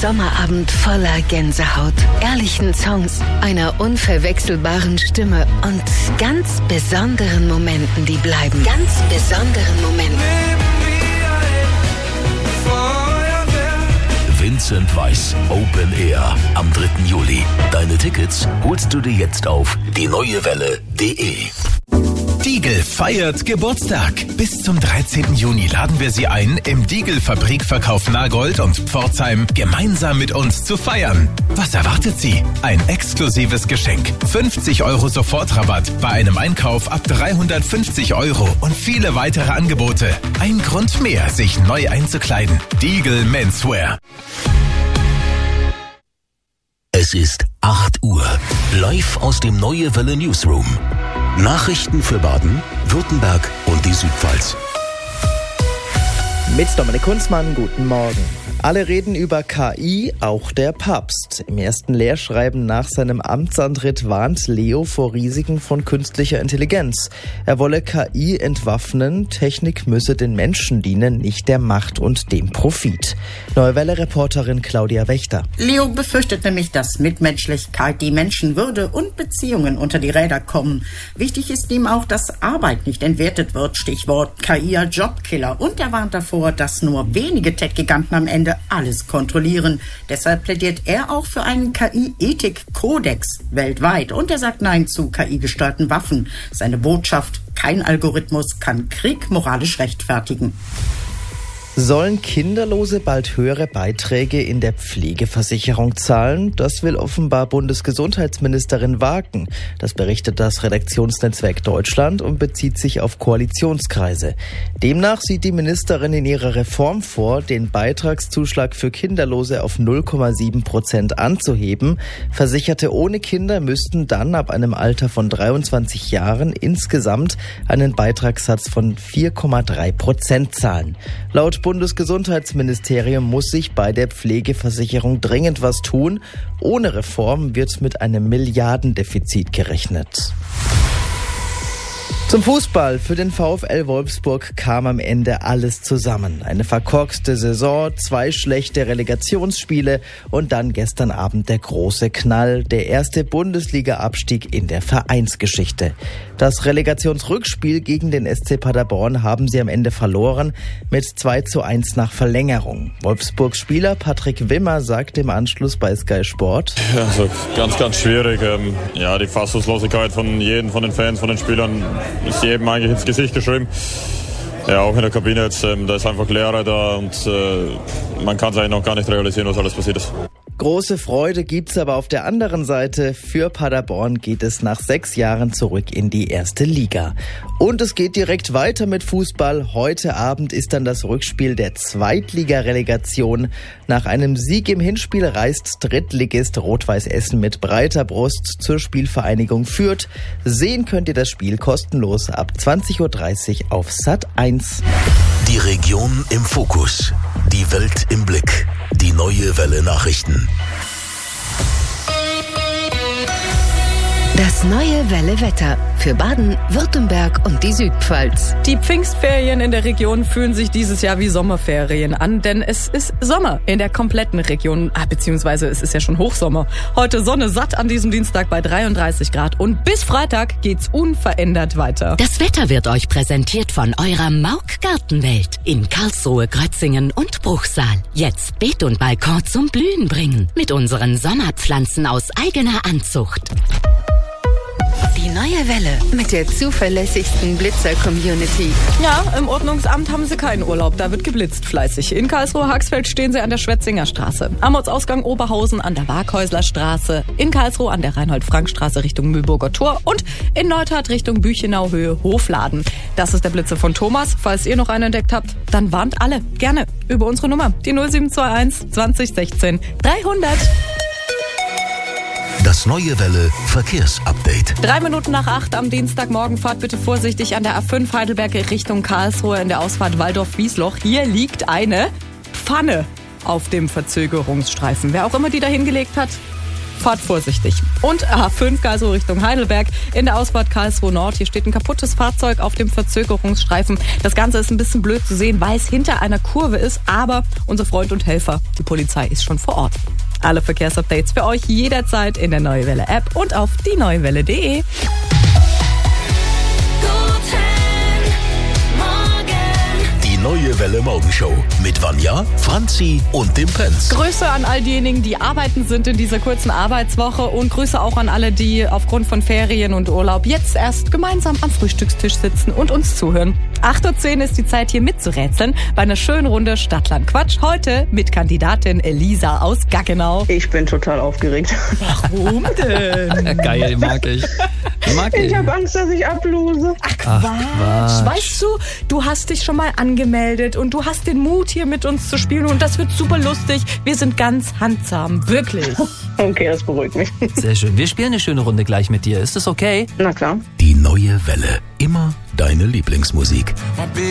Sommerabend voller Gänsehaut, ehrlichen Songs, einer unverwechselbaren Stimme und ganz besonderen Momenten, die bleiben. Ganz besonderen Momenten. Vincent Weiss, Open Air am 3. Juli. Deine Tickets holst du dir jetzt auf dieneuewelle.de. Diegel feiert Geburtstag. Bis zum 13. Juni laden wir Sie ein, im Diegel Fabrikverkauf Nagold und Pforzheim gemeinsam mit uns zu feiern. Was erwartet Sie? Ein exklusives Geschenk. 50 € Sofortrabatt bei einem Einkauf ab 350 € und viele weitere Angebote. Ein Grund mehr, sich neu einzukleiden. Diegel Menswear. Es ist 8 Uhr. Live aus dem Neue Welle Newsroom. Nachrichten für Baden, Württemberg und die Südpfalz. Mit Dominik Kunzmann, guten Morgen. Alle reden über KI, auch der Papst. Im ersten Lehrschreiben nach seinem Amtsantritt warnt Leo vor Risiken von künstlicher Intelligenz. Er wolle KI entwaffnen, Technik müsse den Menschen dienen, nicht der Macht und dem Profit. Neue Welle-Reporterin Claudia Wächter. Leo befürchtet nämlich, dass Mitmenschlichkeit, die Menschenwürde und Beziehungen unter die Räder kommen. Wichtig ist ihm auch, dass Arbeit nicht entwertet wird, Stichwort KI als Jobkiller. Und er warnt davor, dass nur wenige Tech-Giganten am Ende alles kontrollieren. Deshalb plädiert er auch für einen KI-Ethik-Kodex weltweit. Und er sagt Nein zu KI-gesteuerten Waffen. Seine Botschaft: kein Algorithmus kann Krieg moralisch rechtfertigen. Sollen Kinderlose bald höhere Beiträge in der Pflegeversicherung zahlen? Das will offenbar Bundesgesundheitsministerin Wagen. Das berichtet das Redaktionsnetzwerk Deutschland und bezieht sich auf Koalitionskreise. Demnach sieht die Ministerin in ihrer Reform vor, den Beitragszuschlag für Kinderlose auf 0,7% anzuheben. Versicherte ohne Kinder müssten dann ab einem Alter von 23 Jahren insgesamt einen Beitragssatz von 4,3% zahlen. Laut Bundesgesundheitsministerium muss sich bei der Pflegeversicherung dringend was tun. Ohne Reform wird mit einem Milliardendefizit gerechnet. Zum Fußball. Für den VfL Wolfsburg kam am Ende alles zusammen. Eine verkorkste Saison, 2 schlechte Relegationsspiele und dann gestern Abend der große Knall, der erste Bundesliga-Abstieg in der Vereinsgeschichte. Das Relegationsrückspiel gegen den SC Paderborn haben sie am Ende verloren mit 2:1 nach Verlängerung. Wolfsburgs Spieler Patrick Wimmer sagte im Anschluss bei Sky Sport: Ja, also ganz schwierig. Die Fassungslosigkeit von jedem, von den Fans, von den Spielern ist jedem eigentlich ins Gesicht geschrieben. Ja, auch in der Kabine jetzt, da ist einfach Leere da und man kann es eigentlich noch gar nicht realisieren, was alles passiert ist. Große Freude gibt's aber auf der anderen Seite. Für Paderborn geht es nach 6 Jahren zurück in die erste Liga. Und es geht direkt weiter mit Fußball. Heute Abend ist dann das Rückspiel der Zweitliga-Relegation. Nach einem Sieg im Hinspiel reist Drittligist Rot-Weiß Essen mit breiter Brust zur Spielvereinigung Fürth. Sehen könnt ihr das Spiel kostenlos ab 20:30 Uhr auf Sat.1. Die Region im Fokus. Die Welt im Blick. Die Neue Welle Nachrichten. Das Neue Welle Wetter für Baden, Württemberg und die Südpfalz. Die Pfingstferien in der Region fühlen sich dieses Jahr wie Sommerferien an, denn es ist Sommer in der kompletten Region, beziehungsweise es ist ja schon Hochsommer. Heute Sonne satt an diesem Dienstag bei 33 Grad und bis Freitag geht's unverändert weiter. Das Wetter wird euch präsentiert von eurer Mauk Gartenwelt in Karlsruhe, Grötzingen und Bruchsal. Jetzt Beet und Balkon zum Blühen bringen mit unseren Sommerpflanzen aus eigener Anzucht. Die Neue Welle mit der zuverlässigsten Blitzer-Community. Ja, im Ordnungsamt haben sie keinen Urlaub, da wird geblitzt fleißig. In Karlsruhe-Haxfeld stehen sie an der Schwetzinger Straße, am Ortsausgang Oberhausen an der Waghäusler Straße, in Karlsruhe an der Reinhold-Frank-Straße Richtung Mühlburger Tor und in Neustadt Richtung Büchenau-Höhe Hofladen. Das ist der Blitzer von Thomas. Falls ihr noch einen entdeckt habt, dann warnt alle gerne über unsere Nummer, die 0721 20 16 300. Das Neue Welle Verkehrsupdate. 3 Minuten nach 8 am Dienstagmorgen. Fahrt bitte vorsichtig an der A5 Heidelberg Richtung Karlsruhe in der Ausfahrt Waldorf-Wiesloch. Hier liegt eine Pfanne auf dem Verzögerungsstreifen. Wer auch immer die da hingelegt hat, Fahrt vorsichtig. Und A5 Karlsruhe Richtung Heidelberg in der Ausfahrt Karlsruhe Nord. Hier steht ein kaputtes Fahrzeug auf dem Verzögerungsstreifen. Das Ganze ist ein bisschen blöd zu sehen, weil es hinter einer Kurve ist. Aber unser Freund und Helfer, die Polizei, ist schon vor Ort. Alle Verkehrsupdates für euch jederzeit in der Neue Welle App und auf dieneuewelle.de. Neue Welle Morgenshow mit Vanja, Franzi und dem Prinz. Grüße an all diejenigen, die arbeiten sind in dieser kurzen Arbeitswoche und Grüße auch an alle, die aufgrund von Ferien und Urlaub jetzt erst gemeinsam am Frühstückstisch sitzen und uns zuhören. 8:10 Uhr ist die Zeit, hier mitzurätseln bei einer schönen Runde Stadtland Quatsch. Heute mit Kandidatin Elisa aus Gaggenau. Ich bin total aufgeregt. Warum denn? Geil, mag ich. Ich habe Angst, dass ich ablose. Ach Quatsch. Weißt du, du hast dich schon mal angemeldet und du hast den Mut, hier mit uns zu spielen und das wird super lustig. Wir sind ganz handsam, wirklich. Okay, das beruhigt mich. Sehr schön. Wir spielen eine schöne Runde gleich mit dir. Ist das okay? Na klar. Die Neue Welle. Immer deine Lieblingsmusik.